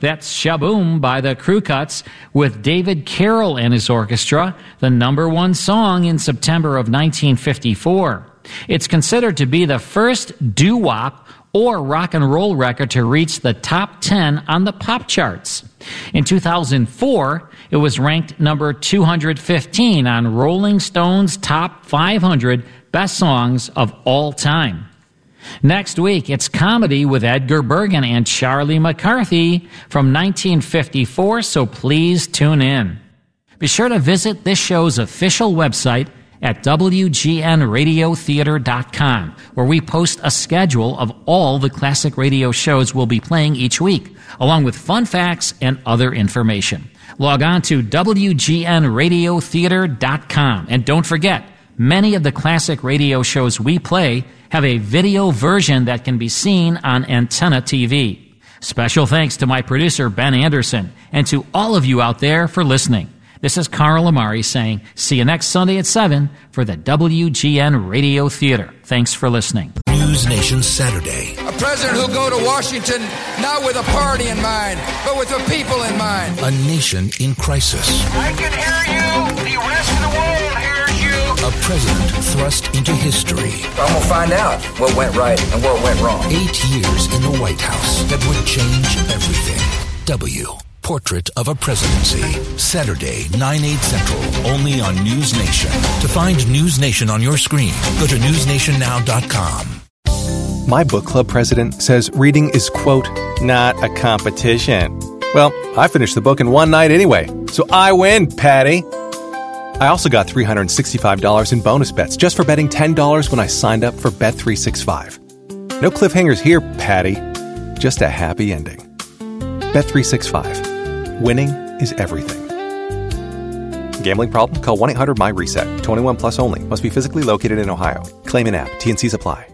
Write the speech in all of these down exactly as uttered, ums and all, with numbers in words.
That's Shaboom by the Crew Cuts with David Carroll and his orchestra, the number one song in September of nineteen fifty-four. It's considered to be the first doo-wop or rock and roll record to reach the top ten on the pop charts. In two thousand four, it was ranked number two hundred fifteen on Rolling Stone's top five hundred best songs of all time. Next week, it's comedy with Edgar Bergen and Charlie McCarthy from nineteen fifty-four, so please tune in. Be sure to visit this show's official website at W G N radio theater dot com, where we post a schedule of all the classic radio shows we'll be playing each week, along with fun facts and other information. Log on to W G N radio theater dot com, and don't forget, many of the classic radio shows we play have a video version that can be seen on Antenna T V. Special thanks to my producer, Ben Anderson, and to all of you out there for listening. This is Carl Amari saying, see you next Sunday at seven for the W G N Radio Theater. Thanks for listening. News Nation Saturday. A president who'll go to Washington not with a party in mind, but with the people in mind. A nation in crisis. I can hear you. The rest of the world hears you. A president thrust into history. I'm going to find out what went right and what went wrong. Eight years in the White House that would change everything. W. Portrait of a Presidency. Saturday, nine, eight Central, only on News Nation. To find News Nation on your screen, go to news nation now dot com. My book club president says reading is, quote, not a competition. Well, I finished the book in one night anyway, so I win, Patty. I also got three hundred sixty-five dollars in bonus bets just for betting ten dollars when I signed up for Bet three sixty-five. No cliffhangers here, Patty. Just a happy ending. Bet three sixty-five. Winning is everything. Gambling problem? Call one eight hundred my reset. twenty-one plus only. Must be physically located in Ohio. Claim in app. T and C's apply.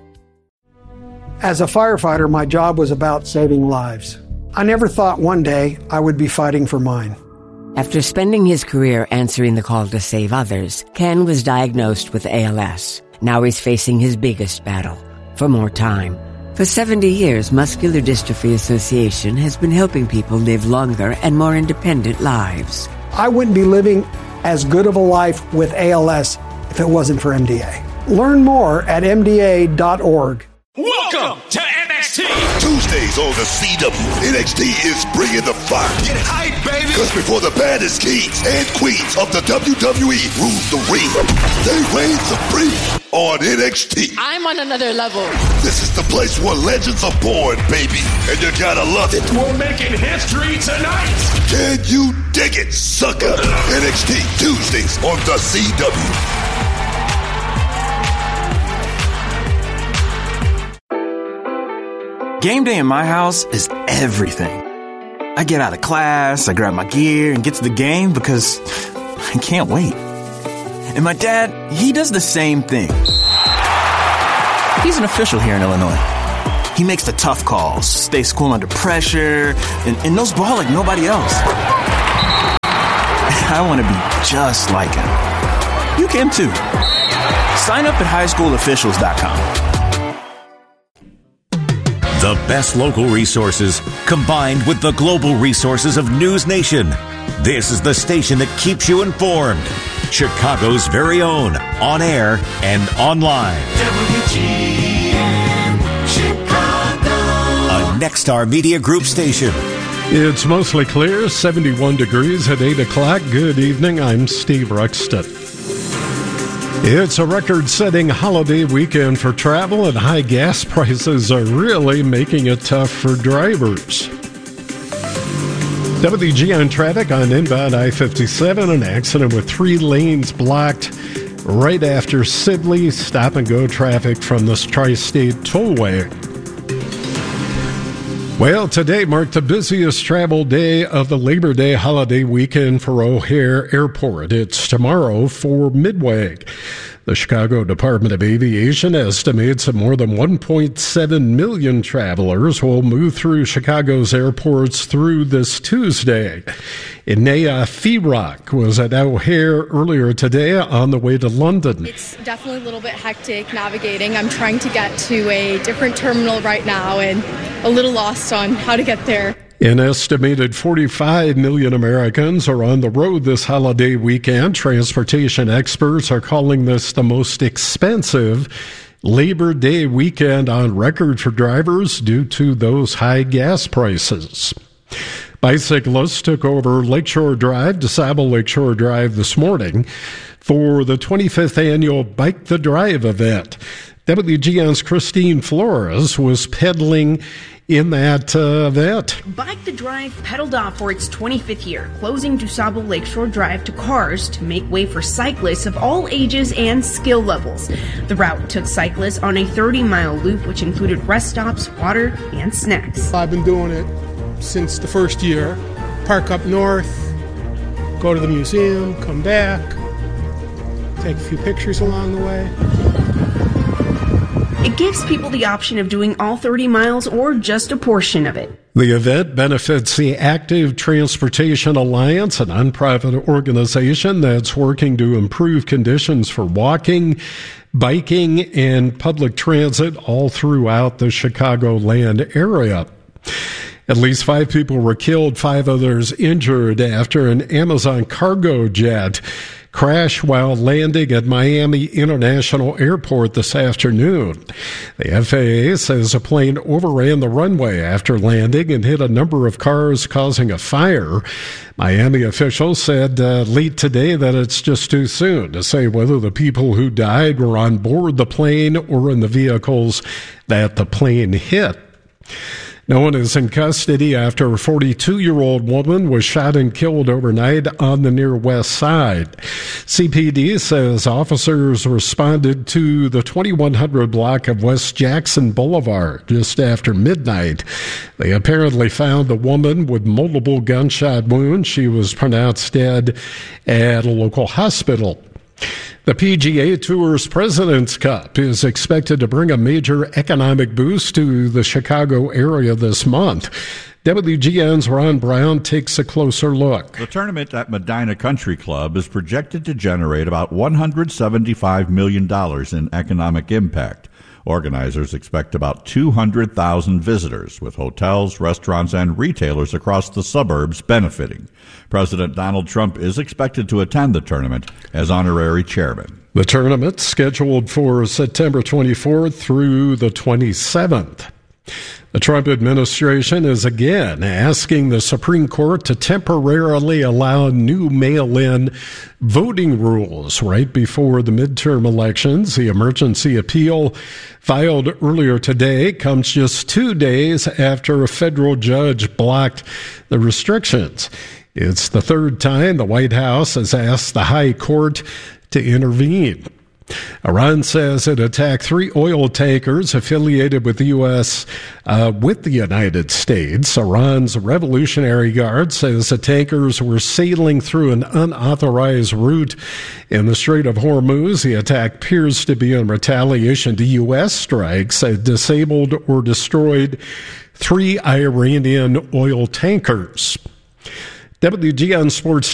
As a firefighter, my job was about saving lives. I never thought one day I would be fighting for mine. After spending his career answering the call to save others, Ken was diagnosed with A L S. Now he's facing his biggest battle, for more time. For seventy years, Muscular Dystrophy Association has been helping people live longer and more independent lives. I wouldn't be living as good of a life with A L S if it wasn't for M D A. Learn more at M D A dot org. Welcome to N X T! Tuesdays on the C W, N X T is bringing the fire. Get hype, baby! Because before the baddest kings and queens of the W W E rule the ring, they reign supreme on N X T. I'm on another level. This is the place where legends are born, baby, and you gotta love it. We're making history tonight! Can you dig it, sucker? N X T, Tuesdays on the C W. Game day in my house is everything. I get out of class, I grab my gear, and get to the game because I can't wait. And my dad, he does the same thing. He's an official here in Illinois. He makes the tough calls, stays cool under pressure, and, and knows ball like nobody else. I want to be just like him. You can too. Sign up at high school officials dot com. The best local resources combined with the global resources of News Nation. This is the station that keeps you informed. Chicago's very own, on air and online. W G N Chicago. A Nexstar Media Group station. It's mostly clear, seventy-one degrees at eight o'clock. Good evening, I'm Steve Ruxton. It's a record-setting holiday weekend for travel, and high gas prices are really making it tough for drivers. W G N traffic on inbound I fifty-seven, an accident with three lanes blocked right after Sibley. Stop-and-go traffic from this Tri-State Tollway. Well, today marked the busiest travel day of the Labor Day holiday weekend for O'Hare Airport. It's tomorrow for Midway. The Chicago Department of Aviation estimates that more than one point seven million travelers will move through Chicago's airports through this Tuesday. Inea Feerock was at O'Hare earlier today on the way to London. It's definitely a little bit hectic navigating. I'm trying to get to a different terminal right now and a little lost on how to get there. An estimated forty-five million Americans are on the road this holiday weekend. Transportation experts are calling this the most expensive Labor Day weekend on record for drivers due to those high gas prices. Bicyclists took over Lakeshore Drive, DeSable Lakeshore Drive this morning for the twenty-fifth annual Bike the Drive event. W G N's Christine Flores was pedaling in that uh, event. Bike the Drive pedaled off for its twenty-fifth year, closing DuSable Lakeshore Drive to cars to make way for cyclists of all ages and skill levels. The route took cyclists on a thirty-mile loop, which included rest stops, water, and snacks. I've been doing it since the first year. Park up north, go to the museum, come back, take a few pictures along the way. It gives people the option of doing all thirty miles or just a portion of it. The event benefits the Active Transportation Alliance, a nonprofit organization that's working to improve conditions for walking, biking, and public transit all throughout the Chicagoland area. At least five people were killed, five others injured after an Amazon cargo jet crashed while landing at Miami International Airport this afternoon. The F A A says a plane overran the runway after landing and hit a number of cars, causing a fire. Miami officials said uh, late today that it's just too soon to say whether the people who died were on board the plane or in the vehicles that the plane hit. No one is in custody after a forty-two-year-old woman was shot and killed overnight on the near west side. C P D says officers responded to the twenty-one hundred block of West Jackson Boulevard just after midnight. They apparently found the woman with multiple gunshot wounds. She was pronounced dead at a local hospital. The P G A Tour's President's Cup is expected to bring a major economic boost to the Chicago area this month. W G N's Ron Brown takes a closer look. The tournament at Medina Country Club is projected to generate about one hundred seventy-five million dollars in economic impact. Organizers expect about two hundred thousand visitors, with hotels, restaurants, and retailers across the suburbs benefiting. President Donald Trump is expected to attend the tournament as honorary chairman. The tournament, scheduled for September twenty-fourth through the twenty-seventh. The Trump administration is again asking the Supreme Court to temporarily allow new mail-in voting rules right before the midterm elections. The emergency appeal filed earlier today comes just two days after a federal judge blocked the restrictions. It's the third time the White House has asked the High Court to intervene. Iran says it attacked three oil tankers affiliated with the U S uh, with the United States. Iran's Revolutionary Guard says the tankers were sailing through an unauthorized route in the Strait of Hormuz. The attack appears to be in retaliation to U S strikes that disabled or destroyed three Iranian oil tankers. W G N Sports